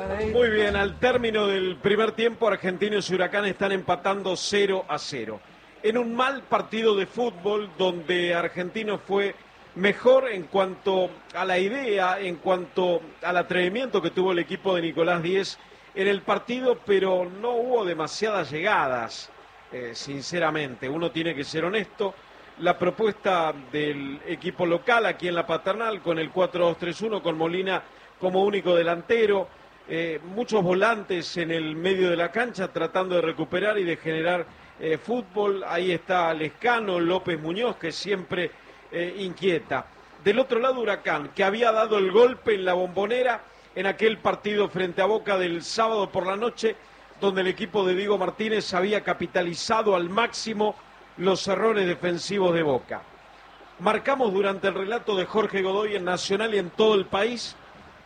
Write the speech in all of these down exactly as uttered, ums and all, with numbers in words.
Muy bien, al término del primer tiempo, Argentinos y Huracán están empatando cero a cero. En un mal partido de fútbol donde Argentinos fue mejor en cuanto a la idea, en cuanto al atrevimiento que tuvo el equipo de Nicolás Díez en el partido, pero no hubo demasiadas llegadas, eh, sinceramente. Uno tiene que ser honesto. La propuesta del equipo local aquí en la Paternal con el cuatro dos tres uno, con Molina como único delantero, eh, muchos volantes en el medio de la cancha tratando de recuperar y de generar eh, fútbol. Ahí está Lescano, López Muñoz, que siempre eh, inquieta. Del otro lado, Huracán, que había dado el golpe en la Bombonera en aquel partido frente a Boca del sábado por la noche, donde el equipo de Diego Martínez había capitalizado al máximo los errores defensivos de Boca. Marcamos durante el relato de Jorge Godoy en Nacional y en todo el país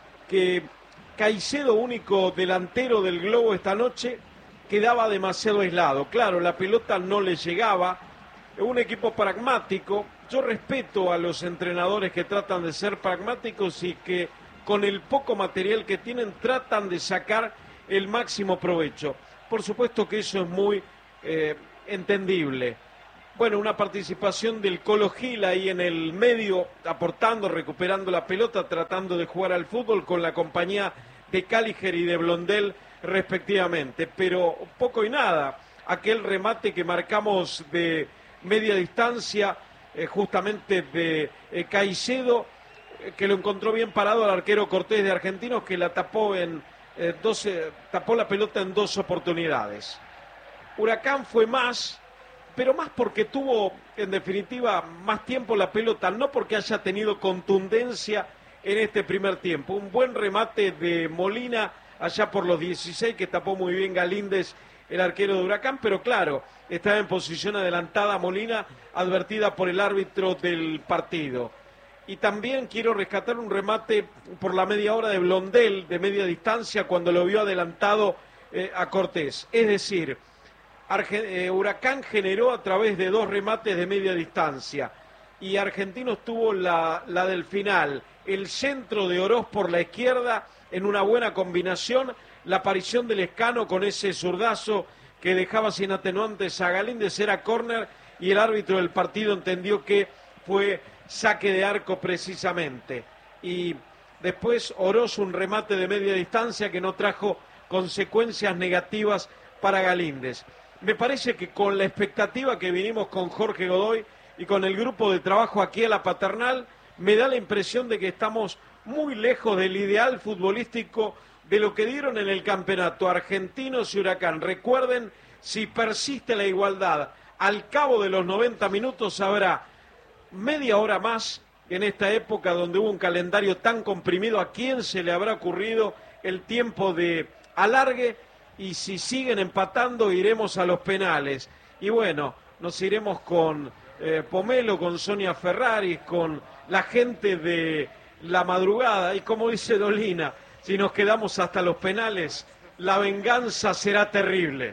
que Caicedo, único delantero del Globo esta noche, quedaba demasiado aislado. Claro, la pelota no le llegaba. Un equipo pragmático. Yo respeto a los entrenadores que tratan de ser pragmáticos y que con el poco material que tienen tratan de sacar el máximo provecho. Por supuesto que eso es muy eh, entendible. Bueno, una participación del Colo Gil ahí en el medio, aportando, recuperando la pelota, tratando de jugar al fútbol con la compañía de Caliger y de Blondel respectivamente. Pero poco y nada, aquel remate que marcamos de media distancia, eh, justamente de eh, Caicedo, eh, que lo encontró bien parado al arquero Cortés de Argentinos, que la tapó en eh, doce, tapó la pelota en dos oportunidades. Huracán fue más, pero más porque tuvo, en definitiva, más tiempo la pelota, no porque haya tenido contundencia en este primer tiempo. Un buen remate de Molina allá por los dieciséis, que tapó muy bien Galíndez, el arquero de Huracán, pero claro, estaba en posición adelantada Molina, advertida por el árbitro del partido. Y también quiero rescatar un remate por la media hora de Blondel, de media distancia, cuando lo vio adelantado eh, a Cortés. Es decir, Arge- eh, Huracán generó a través de dos remates de media distancia y Argentinos tuvo la, la del final, el centro de Oroz por la izquierda en una buena combinación, la aparición del Lescano con ese zurdazo que dejaba sin atenuantes a Galíndez, era córner y el árbitro del partido entendió que fue saque de arco precisamente. Y después Oroz, un remate de media distancia que no trajo consecuencias negativas para Galíndez. Me parece que con la expectativa que vinimos con Jorge Godoy y con el grupo de trabajo aquí a la Paternal, me da la impresión de que estamos muy lejos del ideal futbolístico de lo que dieron en el campeonato Argentinos y Huracán. Recuerden, si persiste la igualdad, al cabo de los noventa minutos habrá media hora más en esta época donde hubo un calendario tan comprimido. ¿A quién se le habrá ocurrido el tiempo de alargue? Y si siguen empatando, iremos a los penales. Y bueno, nos iremos con eh, Pomelo, con Sonia Ferrari, con la gente de la madrugada. Y como dice Dolina, si nos quedamos hasta los penales, la venganza será terrible.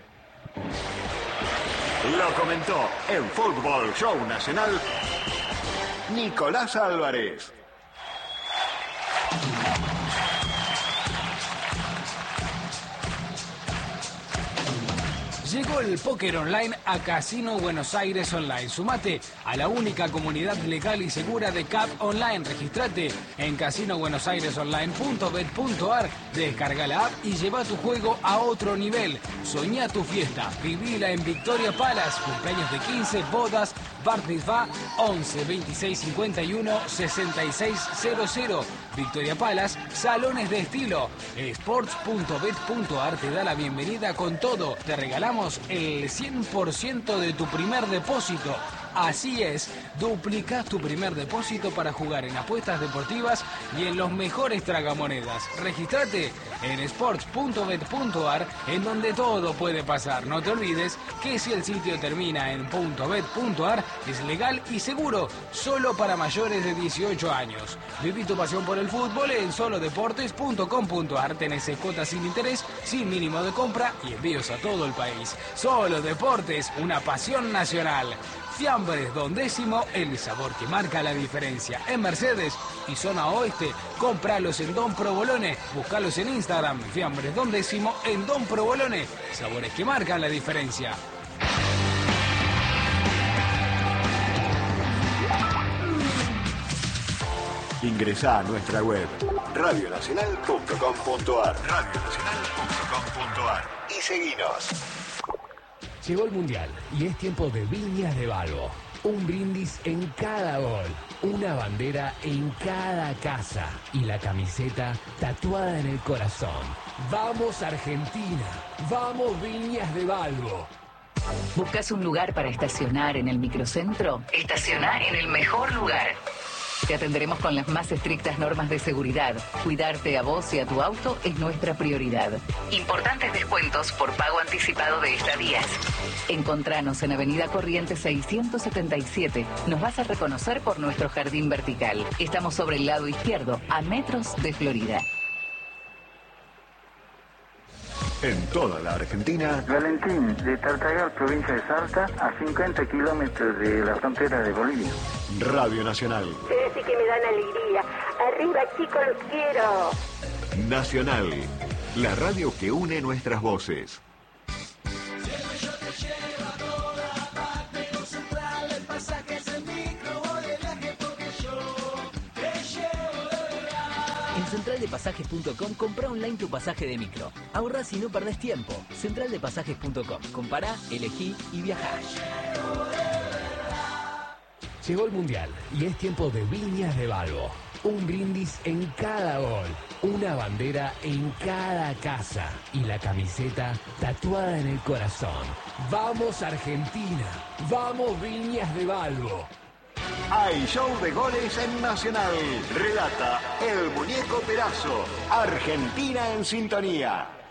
Lo comentó en Fútbol Show Nacional Nicolás Álvarez. Llegó el póker online a Casino Buenos Aires Online. Sumate a la única comunidad legal y segura de C A P Online. Registrate en casino buenos aires online punto bet punto ar, descarga la app y lleva tu juego a otro nivel. Soñá tu fiesta, vivila en Victoria Palace, cumpleaños de quince, bodas, bar mitzvah, once veintiséis cincuenta y uno sesenta y seis cero cero. Victoria Palace, salones de estilo. sports punto bet punto ar te da la bienvenida con todo. Te regalamos el cien por ciento de tu primer depósito. Así es, duplicás tu primer depósito para jugar en apuestas deportivas y en los mejores tragamonedas. Regístrate en sports punto bet punto ar, en donde todo puede pasar. No te olvides que si el sitio termina en .bet punto ar es legal y seguro, solo para mayores de dieciocho años. Viví tu pasión por el fútbol en solo deportes punto com punto ar. Tenés cuotas sin interés, sin mínimo de compra y envíos a todo el país. Solo Deportes, una pasión nacional. Fiambres Don Décimo, el sabor que marca la diferencia. En Mercedes y zona oeste, compralos en Don Provolone. Buscalos en Instagram, Fiambres Don Décimo en Don Provolone. Sabores que marcan la diferencia. Ingresá a nuestra web radio nacional punto com punto ar radio nacional punto com punto ar y seguinos. Llegó el Mundial y es tiempo de Viñas de Balbo. Un brindis en cada gol, una bandera en cada casa y la camiseta tatuada en el corazón. ¡Vamos Argentina! ¡Vamos Viñas de Balbo! ¿Buscas un lugar para estacionar en el microcentro? Estaciona en el mejor lugar. Te atenderemos con las más estrictas normas de seguridad. Cuidarte a vos y a tu auto es nuestra prioridad. Importantes descuentos por pago anticipado de estadías. Encontranos en Avenida Corrientes seiscientos setenta y siete. Nos vas a reconocer por nuestro jardín vertical. Estamos sobre el lado izquierdo, a metros de Florida. En toda la Argentina, Valentín, de Tartagal, provincia de Salta, a cincuenta kilómetros de la frontera de Bolivia. Radio Nacional. Ustedes sí que me dan alegría. Arriba, chicos, los quiero. Nacional, la radio que une nuestras voces. En central de pasajes punto com compra online tu pasaje de micro. Ahorrás y no perdés tiempo. central de pasajes punto com. Compará, elegí y viajá. Llegó el Mundial y es tiempo de Viñas de Balbo. Un brindis en cada gol, una bandera en cada casa y la camiseta tatuada en el corazón. ¡Vamos Argentina! ¡Vamos Viñas de Balbo! Hay show de goles en Nacional. Relata el Muñeco Perazo. Argentina en sintonía.